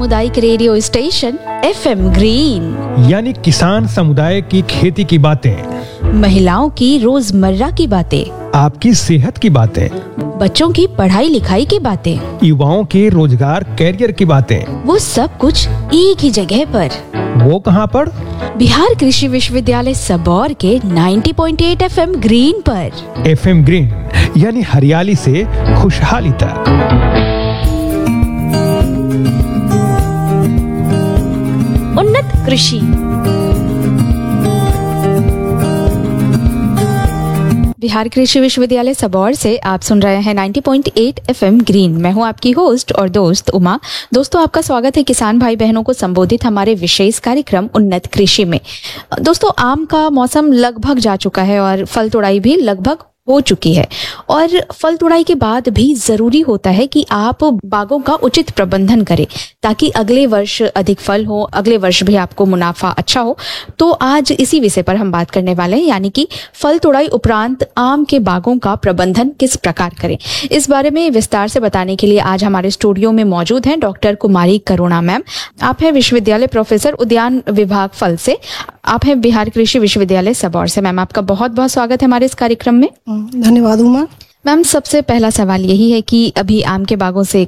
सामुदायिक radio station FM green, यानी किसान समुदाय की खेती की बातें, महिलाओं की रोजमर्रा की बातें, आपकी सेहत की बातें, बच्चों की पढ़ाई लिखाई की बातें, युवाओं के रोजगार कैरियर की बातें, वो सब कुछ एक ही जगह पर। वो कहाँ पर? बिहार कृषि विश्वविद्यालय सबौर के 90.8 FM ग्रीन पर। FM ग्रीन यानी हरियाली से खुशहाली तक। उन्नत कृषि। बिहार कृषि विश्वविद्यालय सबौर से आप सुन रहे हैं 90.8 FM ग्रीन। मैं हूं आपकी होस्ट और दोस्त उमा। दोस्तों, आपका स्वागत है किसान भाई बहनों को संबोधित हमारे विशेष कार्यक्रम उन्नत कृषि में। दोस्तों, आम का मौसम लगभग जा चुका है और फल तोड़ाई भी लगभग हो चुकी है, और फल तोड़ाई के बाद भी जरूरी होता है कि आप बागों का उचित प्रबंधन करें ताकि अगले वर्ष अधिक फल हो, अगले वर्ष भी आपको मुनाफा अच्छा हो। तो आज इसी विषय पर हम बात करने वाले हैं, यानी कि फल तोड़ाई उपरांत आम के बागों का प्रबंधन किस प्रकार करें। इस बारे में विस्तार से बताने के लिए आज हमारे स्टूडियो में मौजूद हैं डॉक्टर कुमारी करुणा मैम। आप हैं विश्वविद्यालय प्रोफेसर, उद्यान विभाग फल से। आप हैं बिहार कृषि विश्वविद्यालय सबौर से। मैम, आपका बहुत बहुत स्वागत है हमारे इस कार्यक्रम में। धन्यवाद उमा। मैम, सबसे पहला सवाल यही है कि अभी आम के बागों से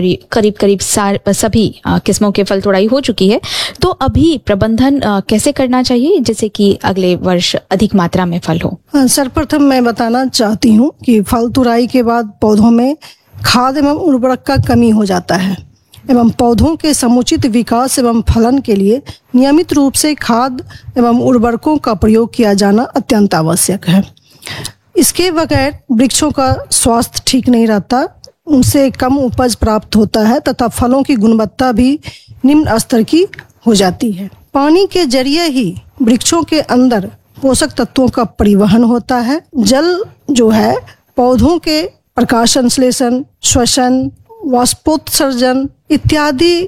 करीब सभी किस्मों के फल तोड़ाई हो चुकी है, तो अभी प्रबंधन कैसे करना चाहिए जिससे कि अगले वर्ष अधिक मात्रा में फल हो। सर्वप्रथम मैं बताना चाहती हूँ कि फल तोड़ाई के बाद पौधों में खाद एवं उर्वरक का कमी हो जाता है एवं पौधों के समुचित विकास एवं फलन के लिए नियमित रूप से खाद एवं उर्वरकों का प्रयोग किया जाना अत्यंत आवश्यक है। इसके बगैर वृक्षों का स्वास्थ्य ठीक नहीं रहता, उनसे कम उपज प्राप्त होता है तथा फलों की गुणवत्ता भी निम्न स्तर की हो जाती है। पानी के जरिए ही वृक्षों के अंदर पोषक तत्वों का परिवहन होता है। जल जो है पौधों के प्रकाश संश्लेषण, श्वसन, वाष्पोत्सर्जन इत्यादि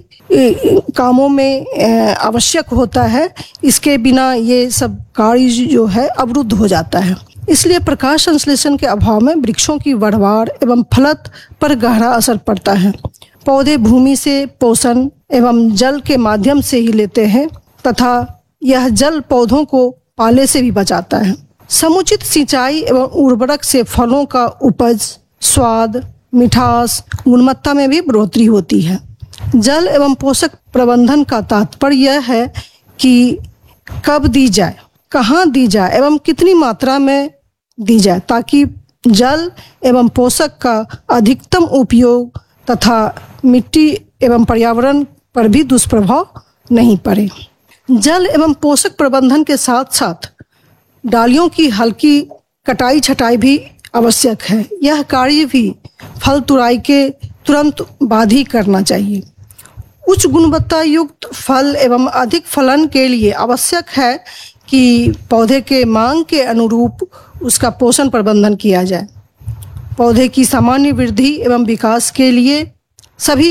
कामों में आवश्यक होता है। इसके बिना ये सब कार्य जो है अवरुद्ध हो जाता है। इसलिए प्रकाश संश्लेषण के अभाव में वृक्षों की बढ़वाड़ एवं फलत पर गहरा असर पड़ता है। पौधे भूमि से पोषण एवं जल के माध्यम से ही लेते हैं तथा यह जल पौधों को पाले से भी बचाता है। समुचित सिंचाई एवं उर्वरक से फलों का उपज, स्वाद, मिठास, गुणवत्ता में भी बढ़ोतरी होती है। जल एवं पोषक प्रबंधन का तात्पर्य यह है कि कब दी जाए, कहाँ दी जाए एवं कितनी मात्रा में दी जाए ताकि जल एवं पोषक का अधिकतम उपयोग तथा मिट्टी एवं पर्यावरण पर भी दुष्प्रभाव नहीं पड़े। जल एवं पोषक प्रबंधन के साथ साथ डालियों की हल्की कटाई छटाई भी आवश्यक है। यह कार्य भी फल तोड़ाई के तुरंत बाद ही करना चाहिए। उच्च गुणवत्ता युक्त फल एवं अधिक फलन के लिए आवश्यक है कि पौधे के मांग के अनुरूप उसका पोषण प्रबंधन किया जाए। पौधे की सामान्य वृद्धि एवं विकास के लिए सभी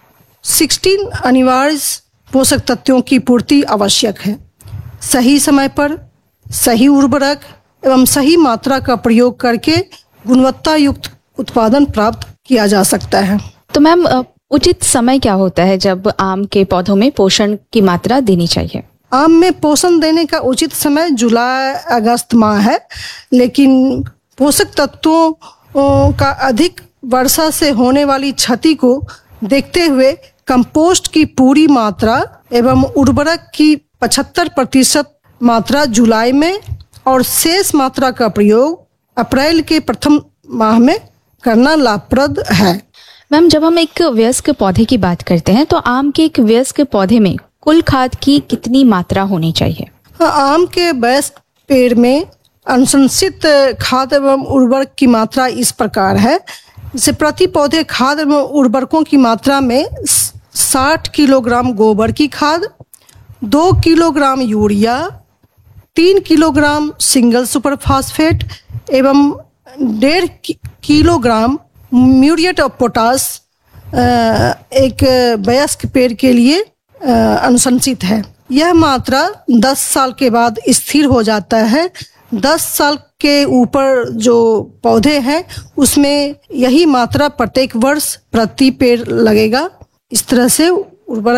16 अनिवार्य पोषक तत्वों की पूर्ति आवश्यक है। सही समय पर सही उर्वरक एवं सही मात्रा का प्रयोग करके गुणवत्ता युक्त उत्पादन प्राप्त किया जा सकता है। तो मैम, उचित समय क्या होता है जब आम के पौधों में पोषण की मात्रा देनी चाहिए? आम में पोषण देने का उचित समय जुलाई अगस्त माह है, लेकिन पोषक तत्वों का अधिक वर्षा से होने वाली क्षति को देखते हुए कंपोस्ट की पूरी मात्रा एवं उर्वरक की 75% मात्रा जुलाई में और शेष मात्रा का प्रयोग अप्रैल के प्रथम माह में करना लाभप्रद है। मैम, जब हम एक वयस्क पौधे की बात करते हैं तो आम के एक वयस्क पौधे में कुल खाद की कितनी मात्रा होनी चाहिए? आम के वयस्क पेड़ में अनुशंसित खाद एवं उर्वरक की मात्रा इस प्रकार है। जैसे प्रति पौधे खाद एवं उर्वरकों की मात्रा में 60 किलोग्राम गोबर की खाद, 2 kilogram urea, 3 kilogram single super phosphate एवं 1.5 किलोग्राम म्यूरिएट ऑफ पोटास एक वयस्क पेड़ के लिए अनुशंसित है। यह मात्रा 10 साल के बाद स्थिर हो जाता है। 10 साल के ऊपर जो पौधे हैं उसमें यही मात्रा प्रत्येक वर्ष प्रति पेड़ लगेगा। इस तरह से उर्वरक